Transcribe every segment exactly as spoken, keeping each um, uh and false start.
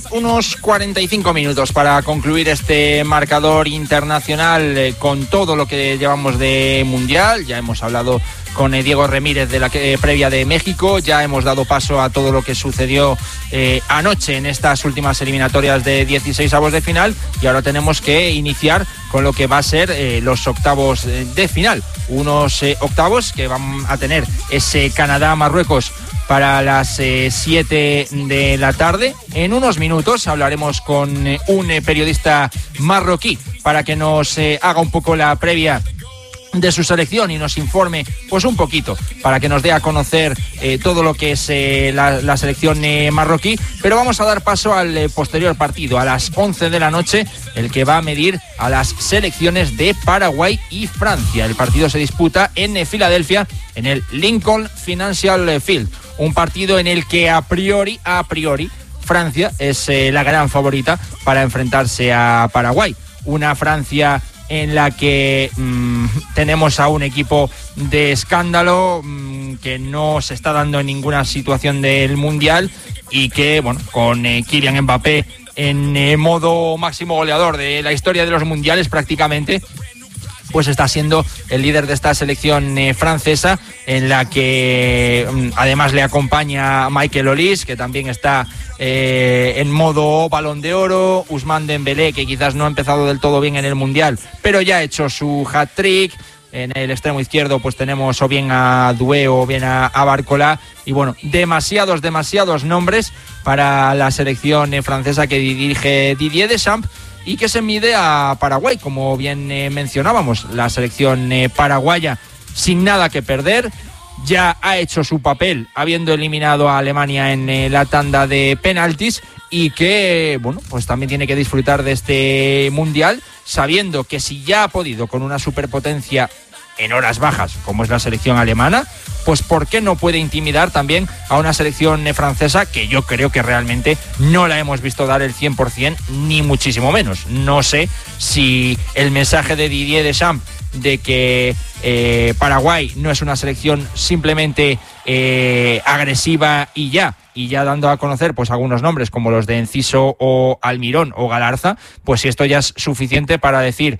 Unos cuarenta y cinco minutos para concluir este marcador internacional eh, con todo lo que llevamos de Mundial. Ya hemos hablado con eh, Diego Remírez de la eh, previa de México, ya hemos dado paso a todo lo que sucedió eh, anoche en estas últimas eliminatorias de dieciséis avos de final, y ahora tenemos que iniciar con lo que va a ser eh, los octavos de final. Unos eh, octavos que van a tener ese Canadá-Marruecos para las siete eh, de la tarde. En unos minutos hablaremos con eh, un eh, periodista marroquí para que nos eh, haga un poco la previa de su selección y nos informe pues un poquito, para que nos dé a conocer eh, todo lo que es eh, la, la selección eh, marroquí. Pero vamos a dar paso al eh, posterior partido, a las once de la noche, el que va a medir a las selecciones de Paraguay y Francia. El partido se disputa en eh, Filadelfia, en el Lincoln Financial Field, un partido en el que a priori, a priori, Francia es eh, la gran favorita para enfrentarse a Paraguay. Una Francia en la que mmm, tenemos a un equipo de escándalo mmm, que no se está dando en ninguna situación del Mundial, y que, bueno, con eh, Kylian Mbappé en eh, modo máximo goleador de la historia de los Mundiales prácticamente, pues está siendo el líder de esta selección eh, francesa, en la que mmm, además le acompaña Michael Olise, que también está Eh, en modo Balón de Oro, Ousmane Dembélé, que quizás no ha empezado del todo bien en el Mundial, pero ya ha hecho su hat-trick. En el extremo izquierdo pues tenemos o bien a Doué o bien a, a Barcola, y bueno, demasiados, demasiados nombres para la selección eh, francesa que dirige Didier Deschamps, y que se mide a Paraguay, como bien eh, mencionábamos. La selección eh, paraguaya sin nada que perder, ya ha hecho su papel habiendo eliminado a Alemania en eh, la tanda de penaltis, y que, bueno, pues también tiene que disfrutar de este Mundial sabiendo que si ya ha podido con una superpotencia en horas bajas como es la selección alemana, pues ¿por qué no puede intimidar también a una selección eh, francesa que yo creo que realmente no la hemos visto dar el cien por ciento, ni muchísimo menos? No sé si el mensaje de Didier Deschamps de que eh, Paraguay no es una selección simplemente eh, agresiva y ya, y ya dando a conocer pues algunos nombres como los de Enciso o Almirón o Galarza, pues si esto ya es suficiente para decir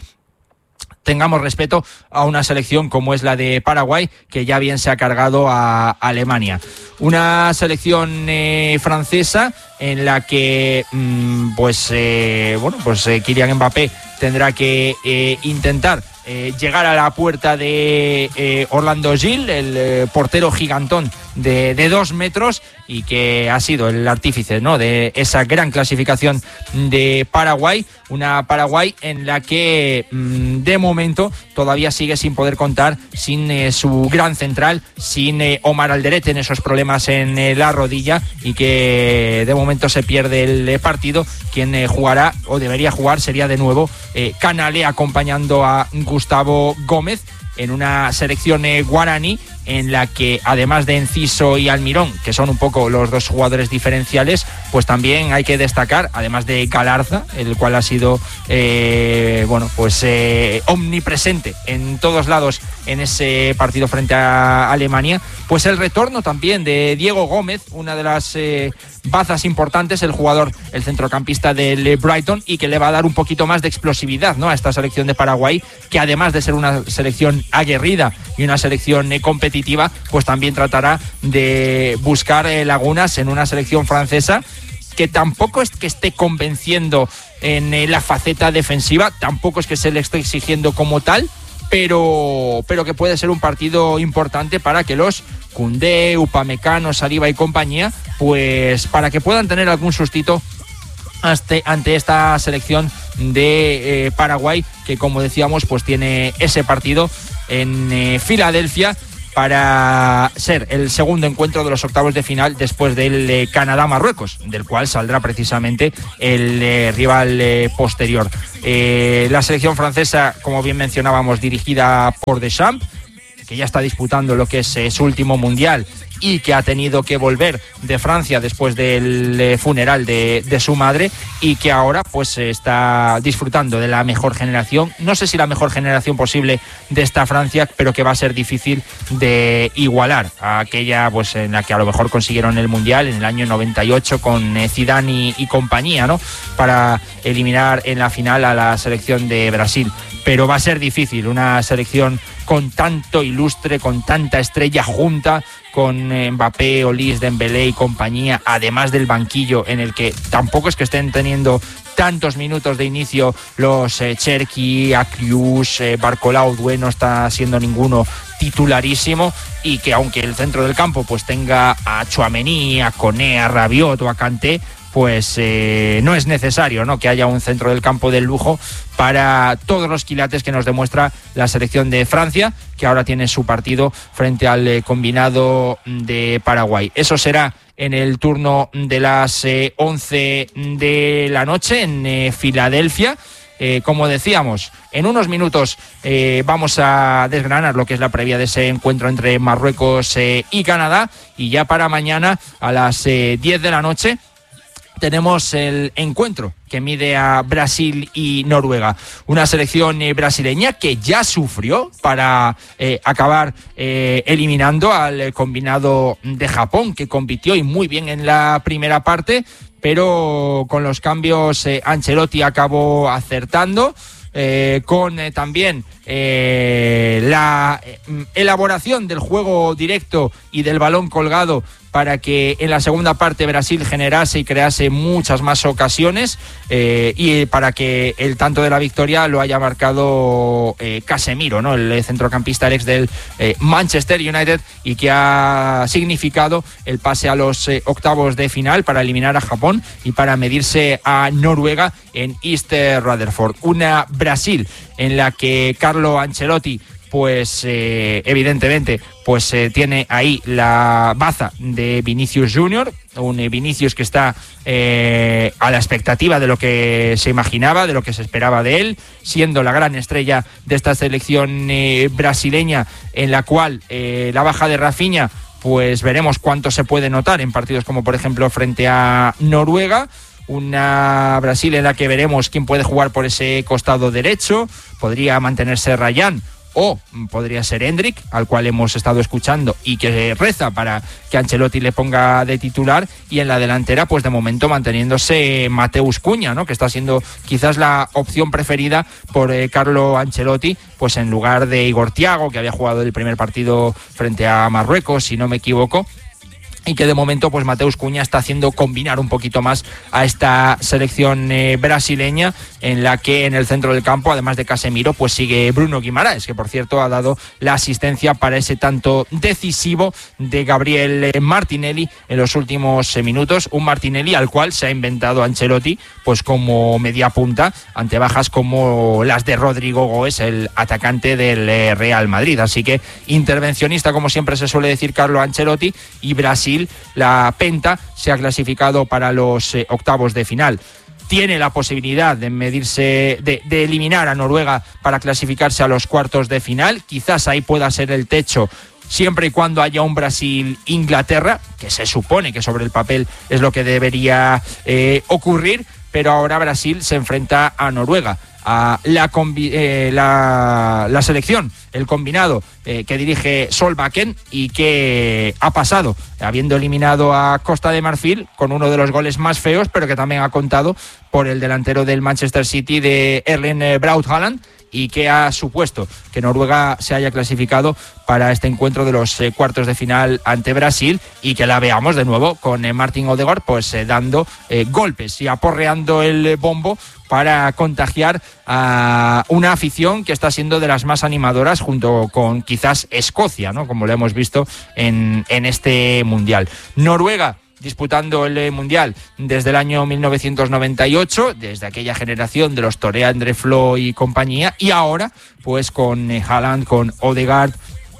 tengamos respeto a una selección como es la de Paraguay, que ya bien se ha cargado a Alemania. Una selección eh, francesa en la que mmm, pues eh, bueno pues eh, Kylian Mbappé tendrá que eh, intentar eh, llegar a la puerta de eh, Orlando Gil, el eh, portero gigantón de, de dos metros, y que ha sido el artífice, ¿no?, de esa gran clasificación de Paraguay. Una Paraguay en la que mmm, de momento todavía sigue sin poder contar sin eh, su gran central, sin eh, Omar Alderete en esos problemas en eh, la rodilla, y que de momento se pierde el eh, partido. Quien eh, jugará o debería jugar sería de nuevo eh, Canale, acompañando a Gustavo Gómez, en una selección eh, guaraní en la que además de Enciso y Almirón, que son un poco los dos jugadores diferenciales, pues también hay que destacar, además de Galarza, el cual ha sido eh, bueno pues eh, omnipresente en todos lados en ese partido frente a Alemania, pues el retorno también de Diego Gómez, una de las eh, bazas importantes, el jugador, el centrocampista del Brighton, y que le va a dar un poquito más de explosividad, ¿no?, a esta selección de Paraguay, que además de ser una selección aguerrida y una selección eh, competitiva, pues también tratará de buscar eh, lagunas en una selección francesa que tampoco es que esté convenciendo en eh, la faceta defensiva, tampoco es que se le esté exigiendo como tal, pero, pero que puede ser un partido importante para que los Koundé, Upamecano, Saliba y compañía, pues para que puedan tener algún sustito ante, ante esta selección de eh, Paraguay, que como decíamos pues tiene ese partido en eh, Filadelfia para ser el segundo encuentro de los octavos de final después del eh, Canadá-Marruecos, del cual saldrá precisamente el eh, rival eh, posterior. Eh, la selección francesa, como bien mencionábamos, dirigida por Deschamps, que ya está disputando lo que es eh, su último mundial y que ha tenido que volver de Francia después del eh, funeral de, de su madre, y que ahora pues está disfrutando de la mejor generación, no sé si la mejor generación posible de esta Francia, pero que va a ser difícil de igualar a aquella pues en la que a lo mejor consiguieron el mundial en el año noventa y ocho con eh, Zidane y, y compañía, ¿no?, para eliminar en la final a la selección de Brasil. Pero va a ser difícil, una selección con tanto ilustre, con tanta estrella junta, con Mbappé, Olise, Dembélé y compañía, además del banquillo en el que tampoco es que estén teniendo tantos minutos de inicio los eh, Cherki, Akrius, eh, Barcolau, Doué, no está siendo ninguno titularísimo, y que aunque el centro del campo pues tenga a Tchouaméni, a Koné, a Rabiot o a Kanté, pues eh, no es necesario, ¿no?, que haya un centro del campo de lujo para todos los quilates que nos demuestra la selección de Francia, que ahora tiene su partido frente al eh, combinado de Paraguay. Eso será en el turno de las eh, once de la noche en eh, Filadelfia. Eh, como decíamos, en unos minutos eh, vamos a desgranar lo que es la previa de ese encuentro entre Marruecos eh, y Canadá, y ya para mañana a las eh, diez de la noche tenemos el encuentro que mide a Brasil y Noruega, una selección eh, brasileña que ya sufrió para eh, acabar eh, eliminando al combinado de Japón, que compitió y muy bien en la primera parte, pero con los cambios eh, Ancelotti acabó acertando. Eh, con eh, también eh, la eh, elaboración del juego directo y del balón colgado para que en la segunda parte Brasil generase y crease muchas más ocasiones, eh, y para que el tanto de la victoria lo haya marcado eh, Casemiro, ¿no?, el centrocampista, el ex del eh, Manchester United, y que ha significado el pase a los eh, octavos de final para eliminar a Japón y para medirse a Noruega en East Rutherford. Una Brasil en la que Carlo Ancelotti pues eh, evidentemente pues eh, tiene ahí la baza de Vinicius Junior, un eh, Vinicius que está eh, a la expectativa de lo que se imaginaba, de lo que se esperaba de él, siendo la gran estrella de esta selección eh, brasileña, en la cual eh, la baja de Rafinha pues veremos cuánto se puede notar en partidos como por ejemplo frente a Noruega. Una Brasil en la que veremos quién puede jugar por ese costado derecho. Podría mantenerse Ryan o podría ser Hendrik, al cual hemos estado escuchando y que reza para que Ancelotti le ponga de titular, y en la delantera pues de momento manteniéndose Mateus Cunha, ¿no?, que está siendo quizás la opción preferida por eh, Carlo Ancelotti, pues en lugar de Igor Thiago, que había jugado el primer partido frente a Marruecos, si no me equivoco, y que de momento pues Mateus Cunha está haciendo combinar un poquito más a esta selección eh, brasileña, en la que en el centro del campo, además de Casemiro, pues sigue Bruno Guimaraes, que por cierto ha dado la asistencia para ese tanto decisivo de Gabriel Martinelli en los últimos eh, minutos, un Martinelli al cual se ha inventado Ancelotti pues como media punta ante bajas como las de Rodrigo Goes, el atacante del eh, Real Madrid. Así que intervencionista, como siempre se suele decir, Carlo Ancelotti, y Brasil, la Penta, se ha clasificado para los eh, octavos de final. Tiene la posibilidad de medirse, de, de eliminar a Noruega para clasificarse a los cuartos de final. Quizás ahí pueda ser el techo, siempre y cuando haya un Brasil-Inglaterra, que se supone que sobre el papel es lo que debería eh, ocurrir, pero ahora Brasil se enfrenta a Noruega. A la, combi, eh, la, la selección, el combinado eh, que dirige Solbakken, y que ha pasado habiendo eliminado a Costa de Marfil con uno de los goles más feos, pero que también ha contado por el delantero del Manchester City, de Erling Braut Haaland, y que ha supuesto que Noruega se haya clasificado para este encuentro de los eh, cuartos de final ante Brasil, y que la veamos de nuevo con eh, Martin Odegaard pues eh, dando eh, golpes y aporreando el bombo para contagiar a una afición que está siendo de las más animadoras, junto con quizás Escocia, ¿no?, como lo hemos visto en, en este Mundial. Noruega disputando el Mundial desde el año mil novecientos noventa y ocho, desde aquella generación de los Tore André Flo y compañía, y ahora pues con eh, Haaland, con Odegaard,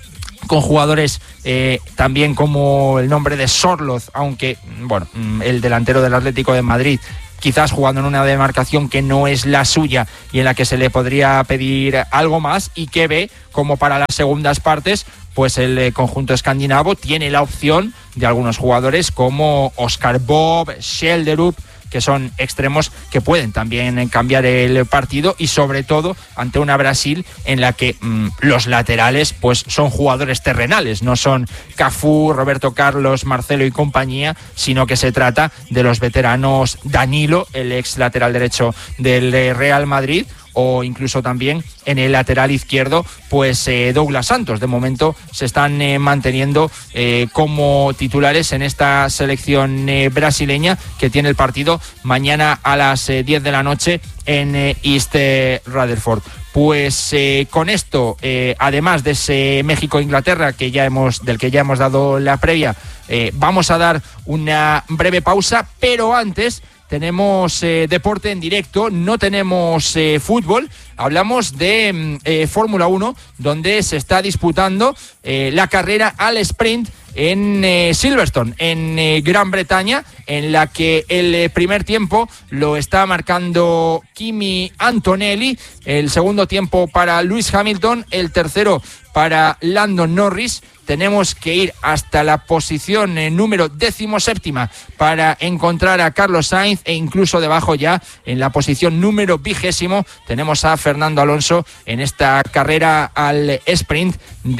con jugadores eh, también como el nombre de Sorloth, aunque bueno, el delantero del Atlético de Madrid quizás jugando en una demarcación que no es la suya y en la que se le podría pedir algo más, y que ve como para las segundas partes pues el eh, conjunto escandinavo tiene la opción de algunos jugadores como Oscar Bob, Schelderup, que son extremos que pueden también cambiar el partido, y sobre todo ante una Brasil en la que mmm, los laterales pues son jugadores terrenales, no son Cafú, Roberto Carlos, Marcelo y compañía, sino que se trata de los veteranos Danilo, el ex lateral derecho del Real Madrid, o incluso también en el lateral izquierdo pues eh, Douglas Santos. De momento se están eh, manteniendo eh, como titulares en esta selección eh, brasileña, que tiene el partido mañana a las eh, diez de la noche en eh, East eh, Rutherford. Pues eh, con esto, eh, además de ese México-Inglaterra que ya hemos, del que ya hemos dado la previa, eh, vamos a dar una breve pausa, pero antes tenemos eh, deporte en directo, no tenemos eh, fútbol, hablamos de eh, Fórmula uno, donde se está disputando eh, la carrera al sprint en eh, Silverstone, en eh, Gran Bretaña, en la que el eh, primer tiempo lo está marcando Kimi Antonelli, el segundo tiempo para Lewis Hamilton, el tercero para Lando Norris. Tenemos que ir hasta la posición eh, número decimoséptima para encontrar a Carlos Sainz, e incluso debajo ya en la posición número vigésimo tenemos a Fernando Alonso en esta carrera al sprint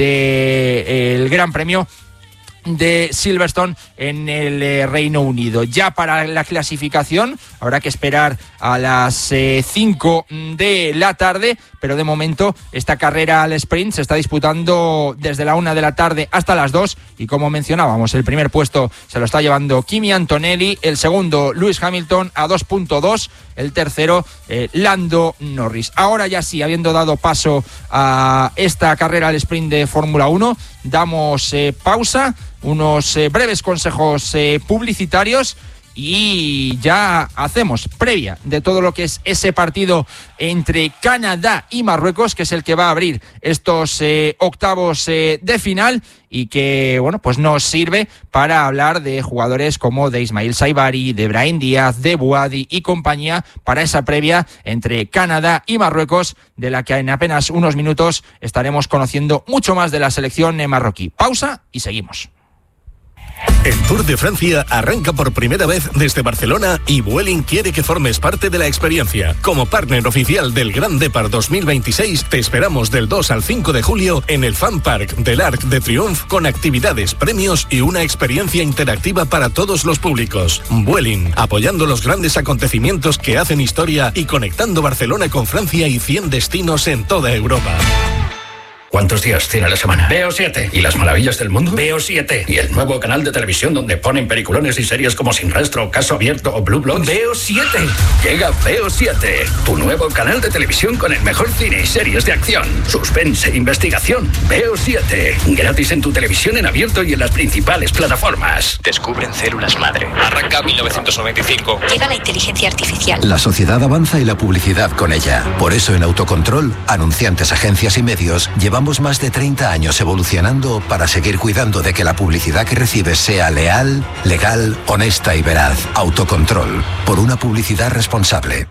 del Gran Premio de Silverstone en el eh, Reino Unido. Ya para la clasificación habrá que esperar a las eh, cinco de la tarde, pero de momento esta carrera al sprint se está disputando desde la una de la tarde hasta las dos, y como mencionábamos, el primer puesto se lo está llevando Kimi Antonelli, el segundo Lewis Hamilton a dos punto dos, el tercero eh, Lando Norris. Ahora ya sí, habiendo dado paso a esta carrera al sprint de Fórmula uno, damos eh, pausa, unos eh, breves consejos eh, publicitarios, y ya hacemos previa de todo lo que es ese partido entre Canadá y Marruecos, que es el que va a abrir estos eh, octavos eh, de final, y que bueno, pues nos sirve para hablar de jugadores como de Ismail Saibari, de Brahim Díaz, de Buadi y compañía, para esa previa entre Canadá y Marruecos, de la que en apenas unos minutos estaremos conociendo mucho más de la selección marroquí. Pausa y seguimos. El Tour de Francia arranca por primera vez desde Barcelona, y Vueling quiere que formes parte de la experiencia. Como partner oficial del Grand Depart dos mil veintiséis, te esperamos del dos al cinco de julio en el Fan Park del Arc de Triomphe, con actividades, premios y una experiencia interactiva para todos los públicos. Vueling, apoyando los grandes acontecimientos que hacen historia y conectando Barcelona con Francia y cien destinos en toda Europa. ¿Cuántos días tiene la semana? Veo siete. ¿Y las maravillas del mundo? Veo siete. ¿Y el nuevo canal de televisión donde ponen peliculones y series como Sin Rastro, Caso Abierto o Blue Bloods? Veo siete. Llega Veo siete, tu nuevo canal de televisión con el mejor cine y series de acción, suspense e investigación. Veo siete. Gratis en tu televisión en abierto y en las principales plataformas. Descubren células madre. Arranca mil novecientos noventa y cinco. Llega la inteligencia artificial. La sociedad avanza y la publicidad con ella. Por eso en Autocontrol, anunciantes, agencias y medios, llevamos más de treinta años evolucionando para seguir cuidando de que la publicidad que recibes sea leal, legal, honesta y veraz. Autocontrol, por una publicidad responsable.